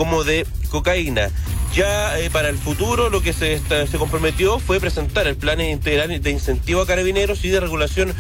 como de cocaína. Ya para el futuro lo que se comprometió fue presentar el plan integral de incentivo a carabineros y de regulación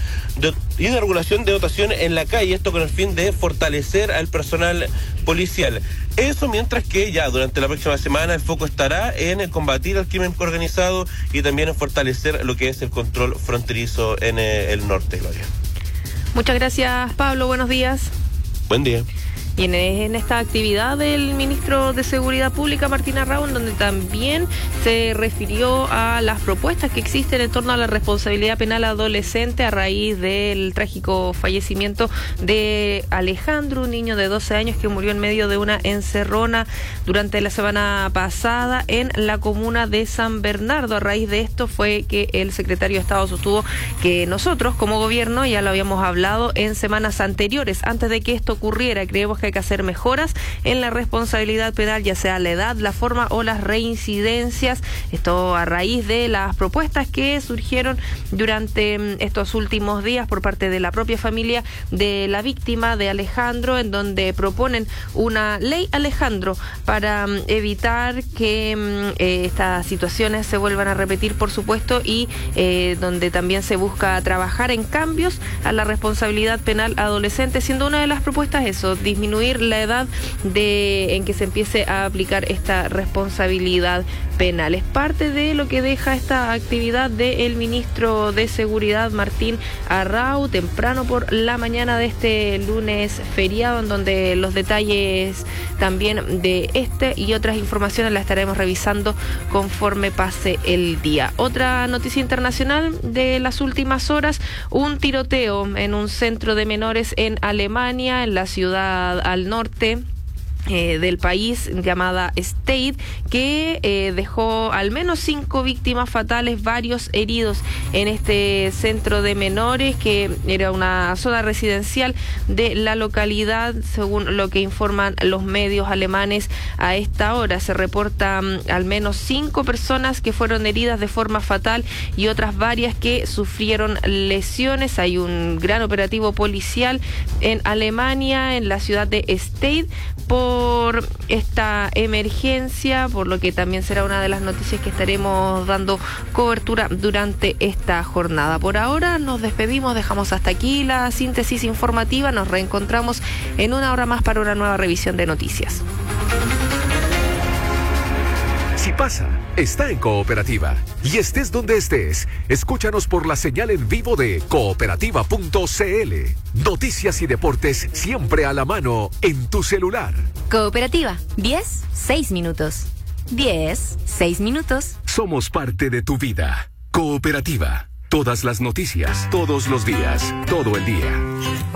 de dotación en la calle, esto con el fin de fortalecer al personal policial. Eso mientras que ya durante la próxima semana el foco estará en combatir al crimen organizado y también en fortalecer lo que es el control fronterizo en el norte, Gloria. Muchas gracias, Pablo. Buenos días. Buen día. Y en esta actividad del ministro de Seguridad Pública, Martín Arrau, en donde también se refirió a las propuestas que existen en torno a la responsabilidad penal adolescente a raíz del trágico fallecimiento de Alejandro, un niño de 12 años que murió en medio de una encerrona durante la semana pasada en la comuna de San Bernardo. A raíz de esto fue que el secretario de Estado sostuvo que nosotros como gobierno, ya lo habíamos hablado en semanas anteriores, antes de que esto ocurriera, creemos que hay que hacer mejoras en la responsabilidad penal, ya sea la edad, la forma o las reincidencias. Esto a raíz de las propuestas que surgieron durante estos últimos días por parte de la propia familia de la víctima de Alejandro, en donde proponen una ley Alejandro para evitar que estas situaciones se vuelvan a repetir, por supuesto, y donde también se busca trabajar en cambios a la responsabilidad penal adolescente, siendo una de las propuestas eso, disminuir la edad en que se empiece a aplicar esta responsabilidad penal. Es parte de lo que deja esta actividad del ministro de Seguridad, Martín Arrau, temprano por la mañana de este lunes feriado, en donde los detalles también de este y otras informaciones las estaremos revisando conforme pase el día. Otra noticia internacional de las últimas horas: un tiroteo en un centro de menores en Alemania, en la ciudad al norte del país llamada Stade, que dejó al menos 5 víctimas fatales, varios heridos en este centro de menores, que era una zona residencial de la localidad, según lo que informan los medios alemanes. A esta hora se reportan al menos 5 personas que fueron heridas de forma fatal y otras varias que sufrieron lesiones. Hay un gran operativo policial en Alemania, en la ciudad de Stade, por esta emergencia, por lo que también será una de las noticias que estaremos dando cobertura durante esta jornada. Por ahora nos despedimos, dejamos hasta aquí la síntesis informativa, nos reencontramos en una hora más para una nueva revisión de noticias. Si pasa, está en Cooperativa. Y estés donde estés, escúchanos por la señal en vivo de cooperativa.cl. Noticias y deportes siempre a la mano en tu celular. Cooperativa, 6 minutos. 6 minutos. Somos parte de tu vida. Cooperativa. Todas las noticias, todos los días, todo el día.